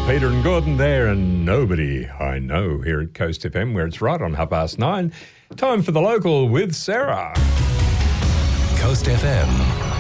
Peter and Gordon there, and Nobody I Know here at Coast FM, where it's right on 9:30. Time for the local with Sarah. Coast FM.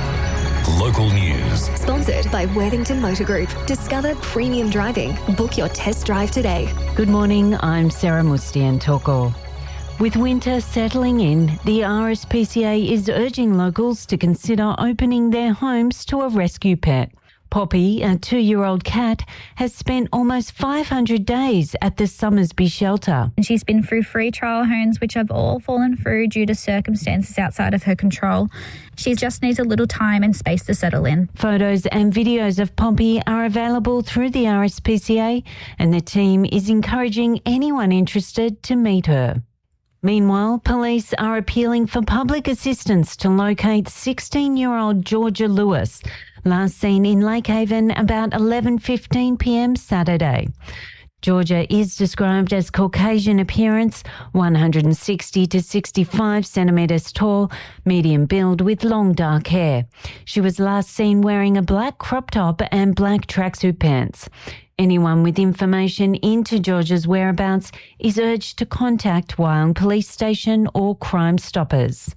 Local news. Sponsored by Worthington Motor Group. Discover premium driving. Book your test drive today. Good morning, I'm Sarah Mustian-Toko. With winter settling in, the RSPCA is urging locals to consider opening their homes to a rescue pet. Poppy, a 2-year-old cat, has spent almost 500 days at the Summersby shelter. She's been through 3 trial homes, which have all fallen through due to circumstances outside of her control. She just needs a little time and space to settle in. Photos and videos of Poppy are available through the RSPCA, and the team is encouraging anyone interested to meet her. Meanwhile, police are appealing for public assistance to locate 16-year-old Georgia Lewis, last seen in Lakehaven about 11:15 p.m. Saturday. Georgia is described as Caucasian appearance, 160 to 65 centimetres tall, medium build with long dark hair. She was last seen wearing a black crop top and black tracksuit pants. Anyone with information into Georgia's whereabouts is urged to contact Wyong Police Station or Crime Stoppers.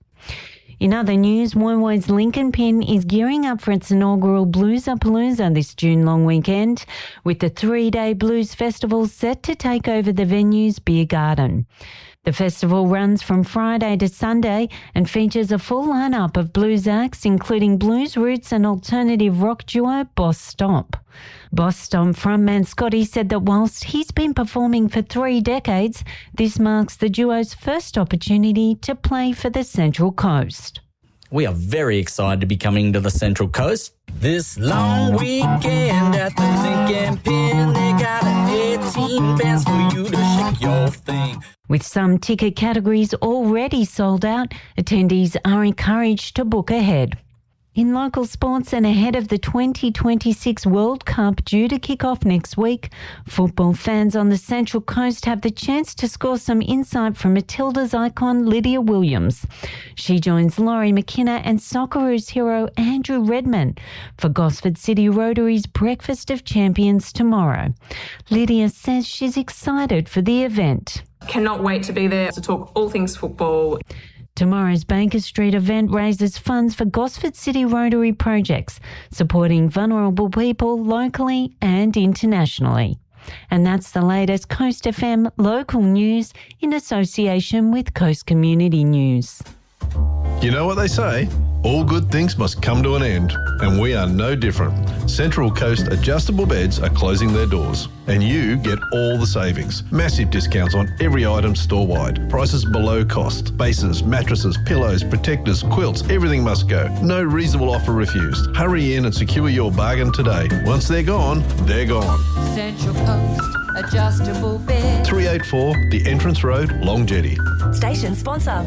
In other news, Woy Woy's Lincoln Pin is gearing up for its inaugural Bluesapalooza this June long weekend, with the 3-day blues festival set to take over the venue's beer garden. The festival runs from Friday to Sunday and features a full lineup of blues acts, including blues roots and alternative rock duo Boss Stomp. Boss Stomp frontman Scotty said that whilst he's been performing for 3 decades, this marks the duo's first opportunity to play for the Central Coast. We are very excited to be coming to the Central Coast. This long weekend at the Lincoln Pin, they got 18 bands for you to shake your thing. With some ticket categories already sold out, attendees are encouraged to book ahead. In local sports and ahead of the 2026 World Cup due to kick off next week, football fans on the Central Coast have the chance to score some insight from Matilda's icon Lydia Williams. She joins Laurie McKenna and Socceroos hero Andrew Redman for Gosford City Rotary's Breakfast of Champions tomorrow. Lydia says she's excited for the event. Cannot wait to be there to talk all things football. Tomorrow's Baker Street event raises funds for Gosford City Rotary projects, supporting vulnerable people locally and internationally. And that's the latest Coast FM local news in association with Coast Community News. You know what they say? All good things must come to an end, and we are no different. Central Coast adjustable beds are closing their doors, and you get all the savings. Massive discounts on every item store-wide. Prices below cost. Bases, mattresses, pillows, protectors, quilts, everything must go. No reasonable offer refused. Hurry in and secure your bargain today. Once they're gone, they're gone. Central Coast adjustable bed. 384 The Entrance Road, Long Jetty. Station sponsor.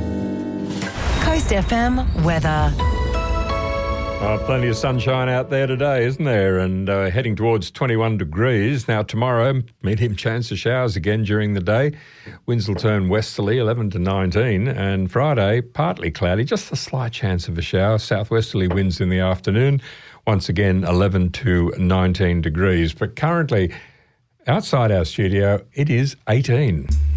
Coast FM weather. Plenty of sunshine out there today, isn't there? And heading towards 21 degrees. Now tomorrow, medium chance of showers again during the day. Winds will turn westerly, 11 to 19. And Friday, partly cloudy, just a slight chance of a shower. Southwesterly winds in the afternoon. Once again, 11 to 19 degrees. But currently, outside our studio, it is 18.